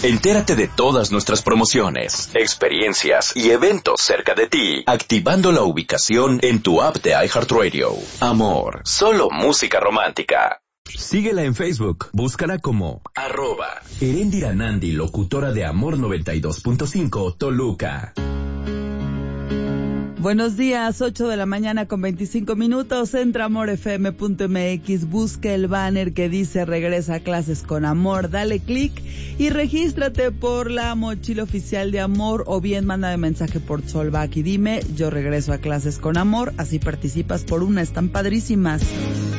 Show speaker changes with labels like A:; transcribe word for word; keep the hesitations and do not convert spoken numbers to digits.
A: Entérate de todas nuestras promociones, experiencias y eventos cerca de ti, activando la ubicación en tu app de iHeartRadio. Amor, solo música romántica. Síguela en Facebook, búscala como arroba Erendira Nandi, locutora de Amor noventa y dos punto cinco Toluca.
B: Buenos días, ocho de la mañana con veinticinco minutos, entra amor f m punto m x, busca el banner que dice regresa a clases con Amor, dale clic y regístrate por la mochila oficial de Amor, o bien mándame mensaje por Solvac y dime yo regreso a clases con Amor, así participas por una, están padrísimas.